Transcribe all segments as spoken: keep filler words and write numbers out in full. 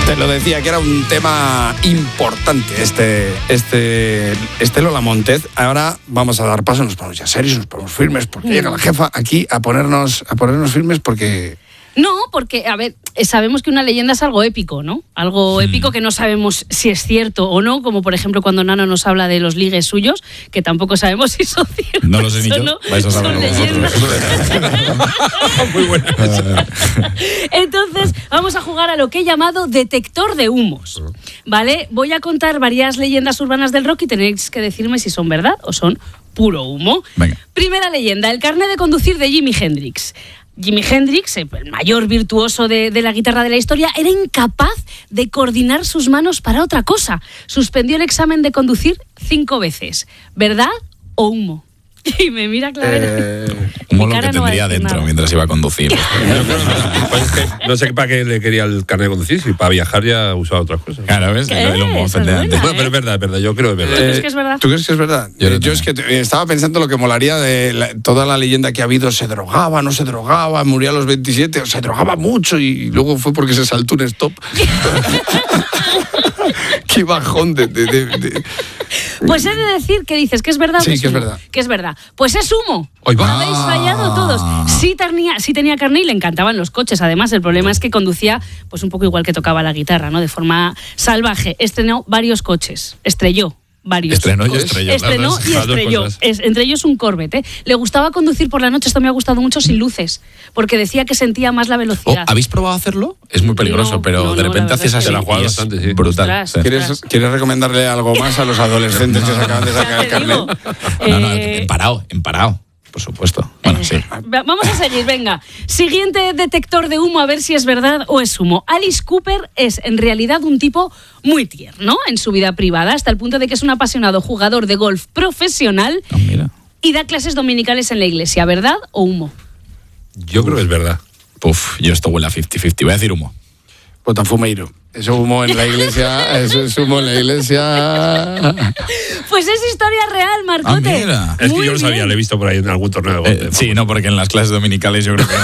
Te lo decía, que era un tema importante este, este, este Lola Montez. Ahora vamos a dar paso, nos ponemos ya serios, nos ponemos firmes, porque llega la jefa aquí a ponernos, a ponernos firmes porque... No, porque, a ver, sabemos que una leyenda es algo épico, ¿no? Algo épico que no sabemos si es cierto o no, como por ejemplo cuando Nano nos habla de los ligues suyos, que tampoco sabemos si son ciertos. No lo sé ni yo, no, vais a saberlo vosotros. Muy bueno. Entonces, vamos a jugar a lo que he llamado detector de humos, ¿vale? Voy a contar varias leyendas urbanas del rock y tenéis que decirme si son verdad o son puro humo. Venga. Primera leyenda, el carnet de conducir de Jimi Hendrix. Jimi Hendrix, el mayor virtuoso de, de la guitarra de la historia, era incapaz de coordinar sus manos para otra cosa. Suspendió el examen de conducir cinco veces. ¿Verdad o humo? Y me mira Clavero. Eh, Humo lo que tendría dentro mientras iba a conducir. Pues es que no sé para qué le quería el carnet de conducir, si para viajar ya usaba otras cosas. Claro, ¿ves? ¿Qué? El humo Esa es ofende antes. buena. Bueno, pero es verdad, es verdad, yo creo que es ¿Tú verdad. crees que es verdad? ¿Tú crees que es verdad? Yo Yo, no es que te- estaba pensando lo que molaría de la- toda la leyenda que ha habido. Se drogaba, no se drogaba, murió a los veintisiete, o se drogaba mucho y luego fue porque se saltó un stop. Qué bajón de... de- de- de- Pues he de decir que dices que es verdad. Sí, o es que es humo. verdad. Que es verdad. Pues es humo. Hoy va. Habéis fallado todos. Sí tenía, sí tenía carne y le encantaban los coches. Además, el problema es que conducía pues un poco igual que tocaba la guitarra, ¿no? De forma salvaje. Estrenó varios coches. Estrelló varios. Estrenó y coches. estrelló, Estrenó claro, y las dos estrelló. cosas. Es- entre ellos un Corvette. ¿eh? Le gustaba conducir por la noche. Esto me ha gustado mucho sin luces. Porque decía que sentía más la Oh, velocidad. ¿Habéis probado a hacerlo? Es muy peligroso, No, pero no, de no, repente la haces verdad es así que Se la y juega es bastante, sí. brutal. Ostras. Sí. ¿Quieres, ¿Quieres recomendarle algo más a los adolescentes que se acaban de sacar el Ya te digo. carnet? No, no, Eh, en parado, en parado, por supuesto. Bueno, sí. Va- Vamos a seguir, venga. Siguiente detector de humo, a ver si es verdad o es humo. Alice Cooper es en realidad un tipo muy tierno en su vida privada, hasta el punto de que es un apasionado jugador de golf profesional Ah, mira. y da clases dominicales en la iglesia. ¿Verdad o humo? Yo creo que es verdad. Puf, yo esto huele a cincuenta cincuenta. Voy a decir humo. Botafumeiro. Eso humo en la iglesia, eso es humo en la iglesia. Pues es historia real, Marcote. Ah, mira. Es que Muy yo lo sabía, bien. lo he visto por ahí en algún torneo de Eh, golf. sí, no, porque en las clases dominicales yo creo que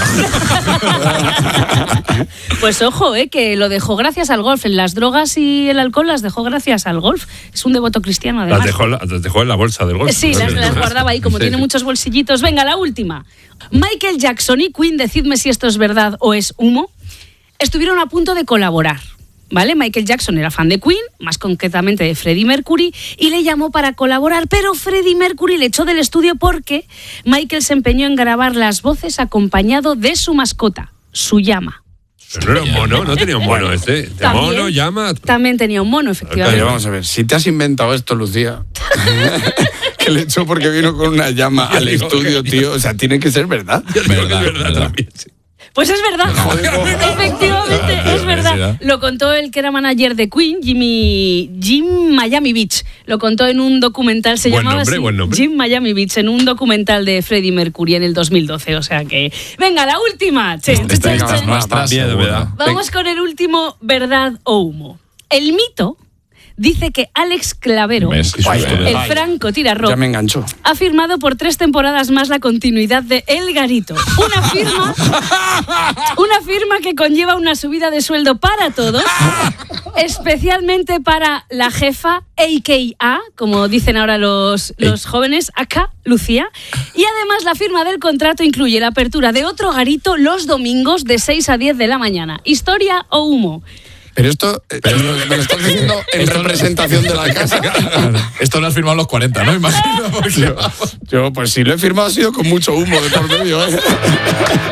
no. Pues ojo, eh, que lo dejó gracias al golf. En las drogas y el alcohol las dejó gracias al golf. Es un devoto cristiano, además. Las dejó, en la- las dejó en la bolsa del golf. Sí, las, las guardaba ahí, como Sí, tiene sí. muchos bolsillitos. Venga, la última. Michael Jackson y Queen, decidme si esto es verdad o es humo, estuvieron a punto de colaborar. ¿Vale? Michael Jackson era fan de Queen, más concretamente de Freddie Mercury, y le llamó para colaborar, pero Freddie Mercury le echó del estudio porque Michael se empeñó en grabar las voces acompañado de su mascota, su llama. Pero no era un mono, no tenía un mono este. De También. mono, llama. También tenía un mono, Oye, efectivamente. vamos a ver, si te has inventado esto, Lucía, que le echó porque vino con una llama Yo al digo estudio, que- tío, o sea, tiene que ser verdad. Yo digo que Verdad, es verdad, verdad. también. Sí. Pues es verdad, efectivamente, Ah, es verdad. verdad. Lo contó el que era manager de Queen, Jimmy, Jim Miami Beach. Lo contó en un documental, se Buen llamaba nombre, así, buen nombre. Jim Miami Beach, en un documental de Freddie Mercury en el dos mil doce. O sea que, venga, la última. Chen, Esta- chen, esta es chen. nuestra, Miedo me seguro. da. Vamos con el último, verdad o humo. El mito dice que Alex Clavero, ¿Ves? Qué Vaya, susto. el vaya. francotirador, Ya me enganchó. ha firmado por tres temporadas más la continuidad de El Garito. Una firma, una firma que conlleva una subida de sueldo para todos, especialmente para la jefa, a k a, como dicen ahora los, los jóvenes, acá, Lucía. Y además la firma del contrato incluye la apertura de otro garito los domingos de seis a diez de la mañana. ¿Historia o humo? Pero esto, eh, me lo estás diciendo en representación de la casa. Esto lo has firmado a los cuarenta, ¿no? Imagino. porque- Yo, pues si lo he firmado ha sido con mucho humo de por medio, ¿eh?